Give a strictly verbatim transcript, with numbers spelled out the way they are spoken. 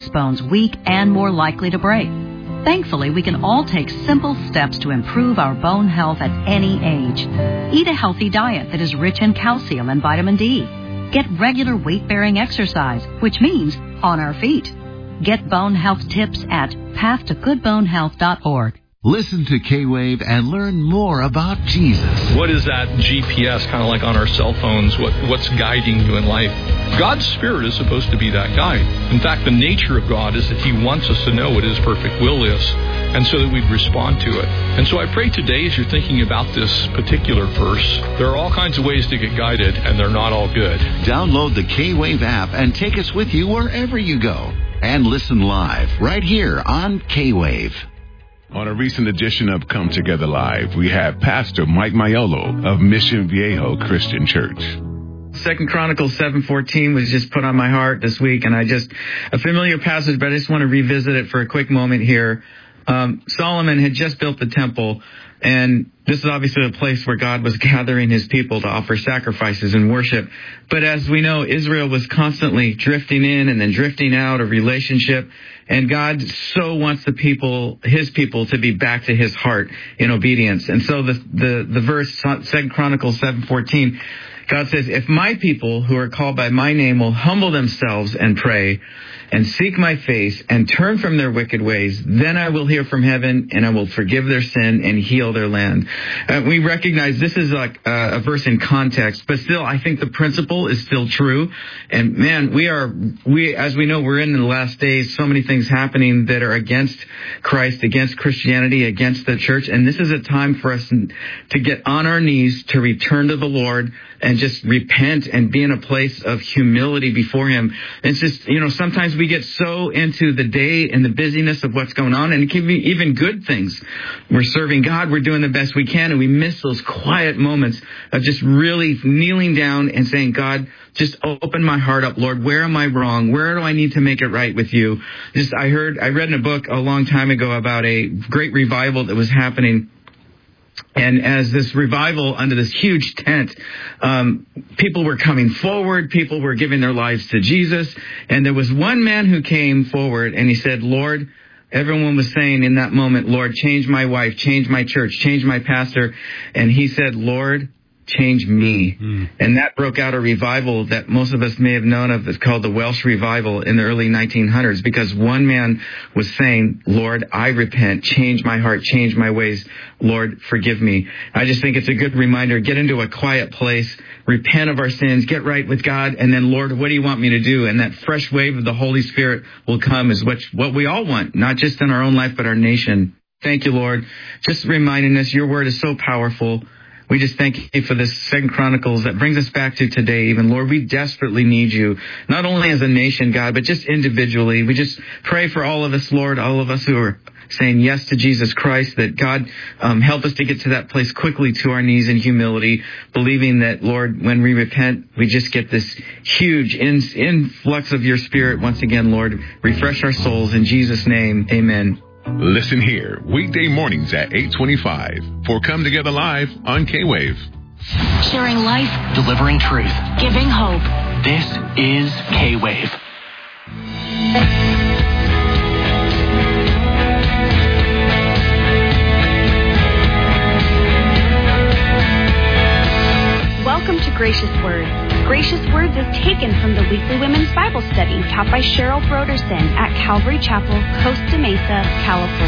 makes bones weak and more likely to break. Thankfully, we can all take simple steps to improve our bone health at any age. Eat a healthy diet that is rich in calcium and vitamin D. Get regular weight-bearing exercise, which means on our feet. Get bone health tips at path to good bone health dot org. Listen to K-Wave and learn more about Jesus. What is that G P S, kind of like on our cell phones? What, what's guiding you in life? God's Spirit is supposed to be that guide. In fact, the nature of God is that He wants us to know what His perfect will is, and so that we'd respond to it. And so I pray today, as you're thinking about this particular verse, there are all kinds of ways to get guided, and they're not all good. Download the K-Wave app and take us with you wherever you go. And listen live right here on K-Wave. On a recent edition of Come Together Live, we have Pastor Mike Maiolo of Mission Viejo Christian Church. Second Chronicles seven fourteen was just put on my heart this week, and I just, a familiar passage, but I just want to revisit it for a quick moment here. Um, Solomon had just built the temple, and this is obviously a place where God was gathering His people to offer sacrifices and worship. But as we know, Israel was constantly drifting in and then drifting out of relationship. And God so wants the people, His people, to be back to His heart in obedience. And so the the, the verse, Second Chronicles seven fourteen, God says, if my people who are called by my name will humble themselves and pray and seek my face and turn from their wicked ways, then I will hear from heaven and I will forgive their sin and heal their land. Uh, we recognize this is like uh, a verse in context, but still I think the principle is still true. And man, we are, we, as we know, we're in the last days, so many things happening that are against Christ, against Christianity, against the church. And this is a time for us to get on our knees, to return to the Lord and just repent and be in a place of humility before Him. It's just, you know, sometimes we get so into the day and the busyness of what's going on, and it can be even good things. We're serving God, we're doing the best we can, and we miss those quiet moments of just really kneeling down and saying, God, just open my heart up, Lord. Where am I wrong? Where do I need to make it right with you? Just, I heard, I read in a book a long time ago about a great revival that was happening. And as this revival under this huge tent, um, people were coming forward. People were giving their lives to Jesus. And there was one man who came forward and he said, Lord, everyone was saying in that moment, Lord, change my wife, change my church, change my pastor. And he said, Lord, change me. Mm. And that broke out a revival that most of us may have known of. It's called the Welsh Revival in the early nineteen hundreds, because one man was saying, Lord, I repent, change my heart, change my ways. Lord, forgive me. I just think it's a good reminder. Get into a quiet place, repent of our sins, get right with God, and then, Lord, what do you want me to do? And that fresh wave of the Holy Spirit will come is what, what we all want, not just in our own life, but our nation. Thank you, Lord. Just reminding us, your word is so powerful. We just thank you for this Second Chronicles that brings us back to today even. Lord, we desperately need you, not only as a nation, God, but just individually. We just pray for all of us, Lord, all of us who are saying yes to Jesus Christ, that God um, help us to get to that place quickly to our knees in humility, believing that, Lord, when we repent, we just get this huge in, influx of your Spirit once again, Lord. Refresh our souls in Jesus' name. Amen. Listen here, weekday mornings at eight twenty-five for Come Together Live on K-Wave. Sharing life, delivering truth, giving hope. This is K-Wave. Welcome to Gracious Words. Gracious Words is taken from the weekly women's Bible study taught by Cheryl Broderson at Calvary Chapel, Costa Mesa, California.